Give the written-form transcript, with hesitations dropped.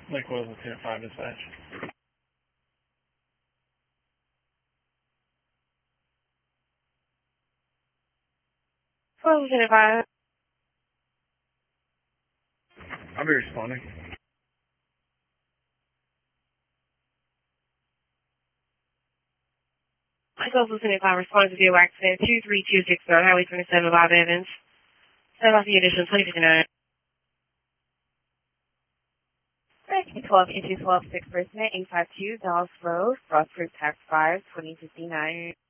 Lake Wales Lieutenant 5 dispatch. Hello, Lieutenant 5. I'll be responding. Lake Wales Lieutenant 5 responds to vehicle accident 23260 Highway 27 Bob Evans. Set off the addition 2059. 12 into 12 6 person 852 Dallas Road, Frostford Tax 5 2059.